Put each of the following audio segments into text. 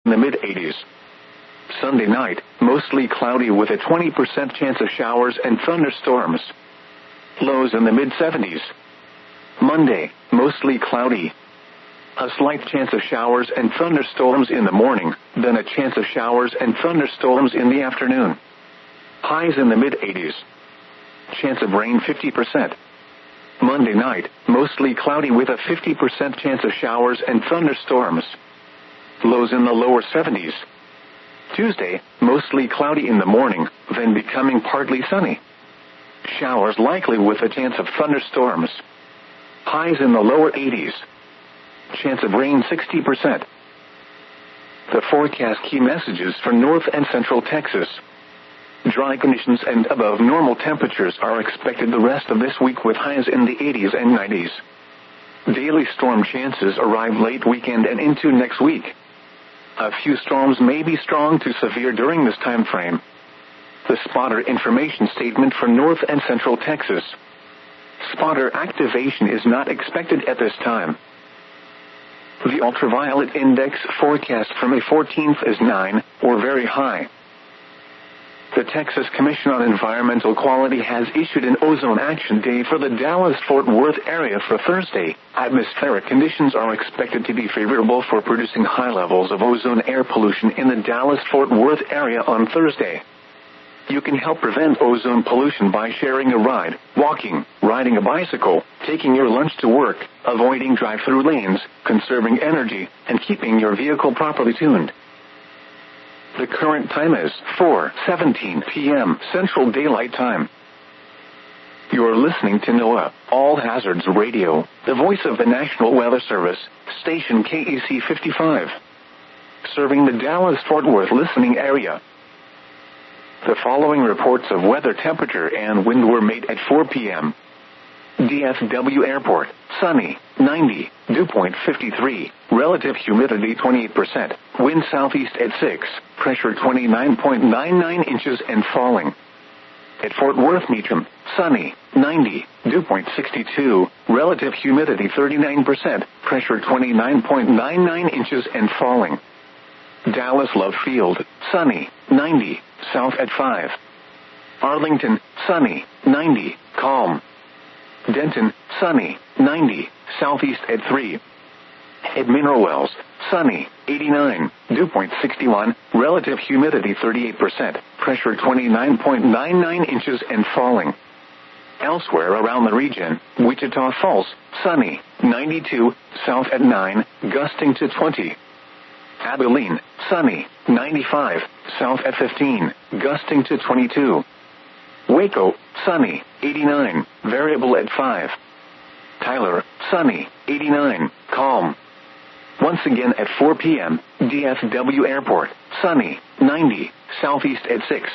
in the mid-80s. Sunday night, mostly cloudy with a 20% chance of showers and thunderstorms. Lows in the mid-70s. Monday, mostly cloudy. A slight chance of showers and thunderstorms in the morning, then a chance of showers and thunderstorms in the afternoon. Highs in the mid-80s. Chance of rain 50%. Monday night, mostly cloudy with a 50% chance of showers and thunderstorms. Lows in the lower 70s. Tuesday, mostly cloudy in the morning, then becoming partly sunny. Showers likely with a chance of thunderstorms. Highs in the lower 80s. Chance of rain 60%. The forecast key messages for North and Central Texas. Dry conditions and above normal temperatures are expected the rest of this week with highs in the 80s and 90s. Daily storm chances arrive late weekend and into next week. A few storms may be strong to severe during this time frame. The spotter information statement for North and Central Texas. Spotter activation is not expected at this time. The ultraviolet index forecast for May 14th is 9, or very high. The Texas Commission on Environmental Quality has issued an ozone action day for the Dallas-Fort Worth area for Thursday. Atmospheric conditions are expected to be favorable for producing high levels of ozone air pollution in the Dallas-Fort Worth area on Thursday. You can help prevent ozone pollution by sharing a ride, walking, riding a bicycle, taking your lunch to work, avoiding drive-through lanes, conserving energy, and keeping your vehicle properly tuned. The current time is 4:17 p.m. Central Daylight Time. You are listening to NOAA, All Hazards Radio, the voice of the National Weather Service, station KEC 55. Serving the Dallas-Fort Worth listening area. The following reports of weather temperature and wind were made at 4 p.m. DFW Airport, sunny, 90, dew point 53, relative humidity 28%, wind southeast at 6, pressure 29.99 inches and falling. At Fort Worth Meacham, sunny, 90, dew point 62, relative humidity 39%, pressure 29.99 inches and falling. Dallas Love Field, sunny, 90, south at 5. Arlington, sunny, 90, calm. Denton, sunny, 90, southeast at 3. At Mineral Wells, sunny, 89, dew point 61, relative humidity 38%, pressure 29.99 inches and falling. Elsewhere around the region, Wichita Falls, sunny, 92, south at 9, gusting to 20. Abilene, sunny, 95, south at 15, gusting to 22. Waco, sunny, 89, variable at 5. Tyler, sunny, 89, calm. Once again at 4 p.m., DFW Airport, sunny, 90, southeast at 6.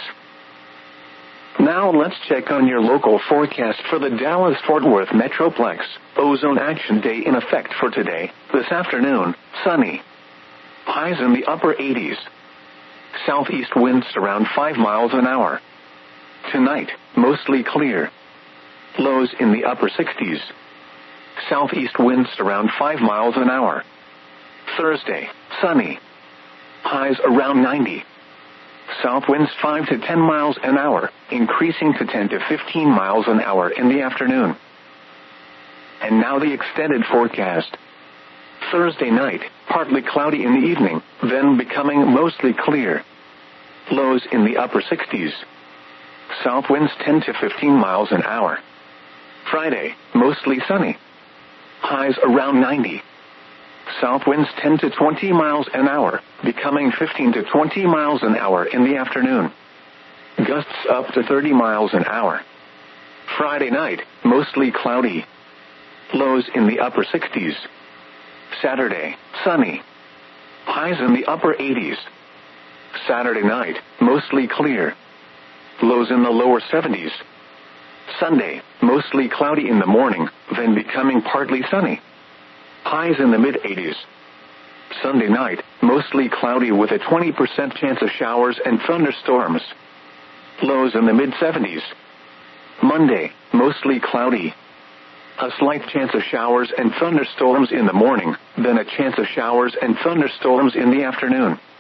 Now let's check on your local forecast for the Dallas-Fort Worth Metroplex. Ozone Action Day in effect for today, this afternoon, sunny. Highs in the upper 80s. Southeast winds around 5 miles an hour. Tonight, mostly clear. Lows in the upper 60s. Southeast winds around 5 miles an hour. Thursday, sunny. Highs around 90. South winds 5 to 10 miles an hour, increasing to 10 to 15 miles an hour in the afternoon. And now the extended forecast. Thursday night, partly cloudy in the evening, then becoming mostly clear. Lows in the upper 60s. South winds 10 to 15 miles an hour. Friday, mostly sunny. Highs around 90. South winds 10 to 20 miles an hour, becoming 15 to 20 miles an hour in the afternoon. Gusts up to 30 miles an hour. Friday night, mostly cloudy. Lows in the upper 60s. Saturday, sunny. Highs in the upper 80s. Saturday night, mostly clear. Lows in the lower 70s. Sunday, mostly cloudy in the morning, then becoming partly sunny. Highs in the mid-80s. Sunday night, mostly cloudy with a 20% chance of showers and thunderstorms. Lows in the mid-70s. Monday, mostly cloudy. A slight chance of showers and thunderstorms in the morning, then a chance of showers and thunderstorms in the afternoon.